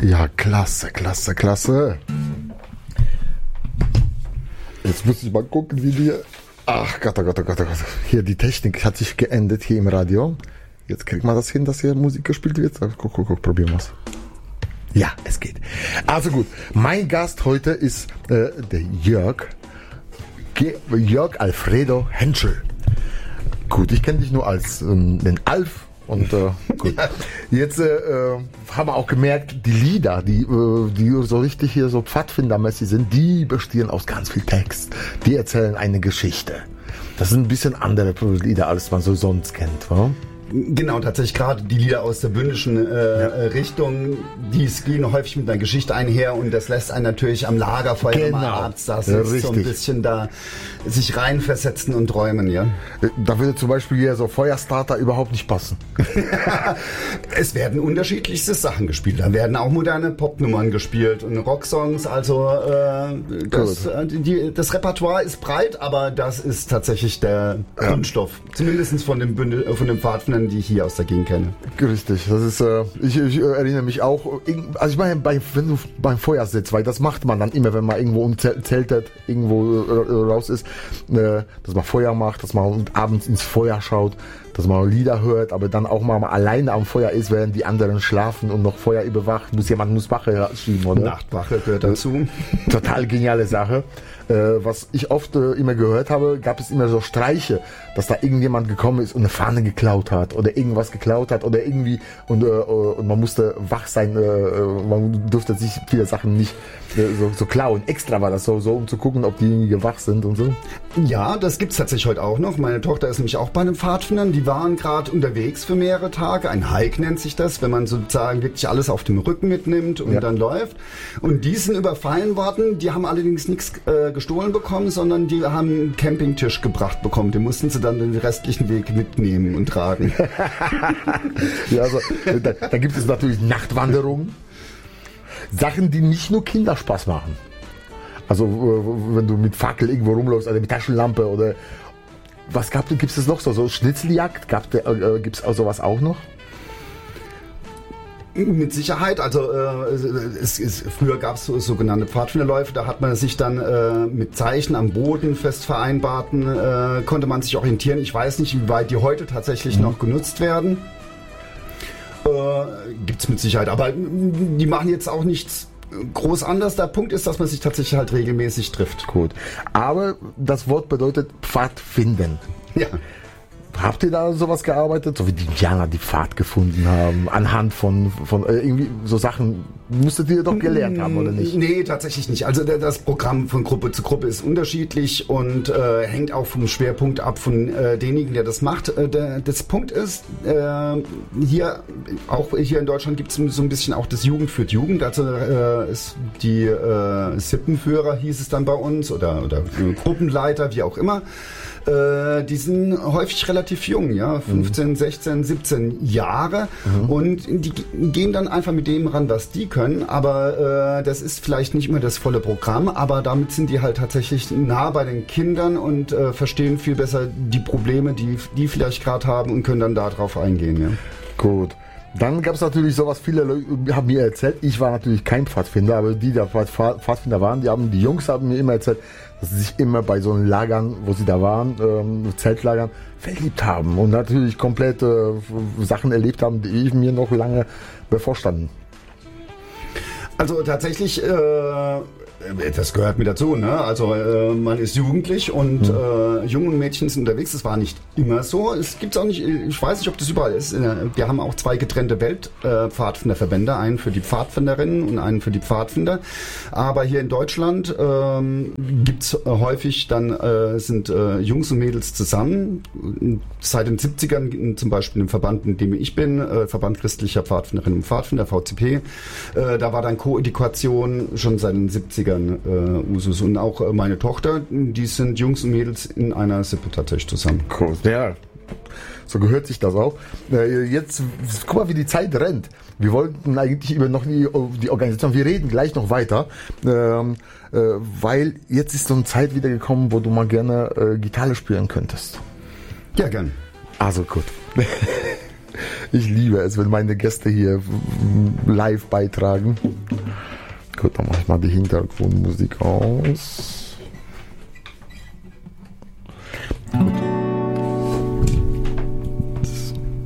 Ja, klasse, klasse, klasse. Jetzt muss ich mal gucken, wie wir... Ach Gott, oh Gott, oh Gott, oh Gott. Hier, die Technik hat sich geändert hier im Radio. Jetzt kriegt man das hin, dass hier Musik gespielt wird. Guck, probieren wir es. Ja, es geht. Also gut, mein Gast heute ist der Jörg Alfredo Henschel. Gut, ich kenne dich nur als den Alf. Und gut. Ja. Jetzt haben wir auch gemerkt, die Lieder, die so richtig hier so pfadfindermäßig sind, die bestehen aus ganz viel Text. Die erzählen eine Geschichte. Das sind ein bisschen andere Lieder, als man so sonst kennt, wa? Genau, tatsächlich gerade die Lieder aus der bündischen Richtung, die gehen häufig mit einer Geschichte einher und das lässt einen natürlich am Lagerfeuer mal Arzt das so ein bisschen da sich reinversetzen und träumen, ja. Da würde zum Beispiel hier so Feuerstarter überhaupt nicht passen. Es werden unterschiedlichste Sachen gespielt, da werden auch moderne Popnummern gespielt und Rocksongs, also das Repertoire ist breit, aber das ist tatsächlich der Grundstoff, zumindest von dem Pfadfindern, die ich hier aus der Gegend kenne. Richtig, das ist, ich erinnere mich auch, also ich meine, wenn du beim Feuer sitzt, weil das macht man dann immer, wenn man irgendwo zeltet, irgendwo raus ist, dass man Feuer macht, dass man abends ins Feuer schaut, dass man Lieder hört, aber dann auch mal alleine am Feuer ist, während die anderen schlafen und noch Feuer überwacht, jemand muss Wache schieben, oder? Nachtwache gehört dazu. Total geniale Sache. Was ich oft immer gehört habe, gab es immer so Streiche, dass da irgendjemand gekommen ist und eine Fahne geklaut hat oder irgendwas geklaut hat oder irgendwie und man musste wach sein, man durfte sich viele Sachen nicht so klauen. Extra war das so, um zu gucken, ob diejenigen wach sind und so. Ja, das gibt's tatsächlich heute auch noch. Meine Tochter ist nämlich auch bei den Pfadfindern. Die waren gerade unterwegs für mehrere Tage. Ein Hike nennt sich das, wenn man sozusagen wirklich alles auf dem Rücken mitnimmt und dann läuft. Und die sind überfallen worden. Die haben allerdings nichts gestohlen bekommen, sondern die haben einen Campingtisch gebracht bekommen. Den mussten sie dann den restlichen Weg mitnehmen und tragen. Ja, also da gibt es natürlich Nachtwanderungen. Sachen, die nicht nur Kinder Spaß machen. Also wenn du mit Fackel irgendwo rumläufst, also mit Taschenlampe oder was gibt es noch so Schnitzeljagd? Gibt es sowas auch noch? Mit Sicherheit, also früher gab es sogenannte Pfadfinderläufe, da hat man sich dann mit Zeichen am Boden fest vereinbarten, konnte man sich orientieren. Ich weiß nicht, wie weit die heute tatsächlich noch genutzt werden. Gibt's mit Sicherheit, aber die machen jetzt auch nichts groß anders. Der Punkt ist, dass man sich tatsächlich halt regelmäßig trifft. Gut, aber das Wort bedeutet Pfad finden. Ja. Habt ihr da sowas gearbeitet? So wie die Indianer die Pfad gefunden haben, anhand von irgendwie so Sachen, müsstet ihr doch gelernt haben, oder nicht? Nee, tatsächlich nicht. Also das Programm von Gruppe zu Gruppe ist unterschiedlich und hängt auch vom Schwerpunkt ab von denjenigen, der das macht. Das Punkt ist, hier in Deutschland gibt es so ein bisschen auch das Jugend führt Jugend. Also ist die Sippenführer hieß es dann bei uns oder Gruppenleiter, wie auch immer. Die sind häufig relativ jung, ja, 15, 16, 17 Jahre und die gehen dann einfach mit dem ran, was die können, aber das ist vielleicht nicht immer das volle Programm, aber damit sind die halt tatsächlich nah bei den Kindern und verstehen viel besser die Probleme, die vielleicht gerade haben und können dann darauf eingehen, ja. Gut. Dann gab es natürlich sowas, viele Leute haben mir erzählt, ich war natürlich kein Pfadfinder, aber die Pfadfinder waren, die Jungs haben mir immer erzählt, dass sie sich immer bei so einen Lagern, wo sie da waren, Zeltlagern, verliebt haben und natürlich komplette Sachen erlebt haben, die ich mir noch lange bevorstanden. Also tatsächlich, das gehört mit dazu, ne? Also man ist jugendlich und junge Mädchen sind unterwegs. Das war nicht immer so. Es gibt auch nicht, ich weiß nicht, ob das überall ist. Wir haben auch zwei getrennte Weltpfadfinderverbände, einen für die Pfadfinderinnen und einen für die Pfadfinder. Aber hier in Deutschland gibt's häufig dann sind Jungs und Mädels zusammen. Seit den 70ern zum Beispiel im Verband, in dem ich bin, Verband christlicher Pfadfinderinnen und Pfadfinder, VCP, da war dann Koedukation schon seit den 70ern Usus. Und auch meine Tochter, die sind Jungs und Mädels in einer Sippe tatsächlich zusammen. Cool. Ja, so gehört sich das auch. Jetzt, guck mal, wie die Zeit rennt. Wir wollten eigentlich über noch die Organisation, wir reden gleich noch weiter, weil jetzt ist so eine Zeit wieder gekommen, wo du mal gerne Gitarre spielen könntest. Ja, gern. Also gut. Ich liebe es, wenn meine Gäste hier live beitragen. Gut, dann mache ich mal die Hintergrundmusik aus.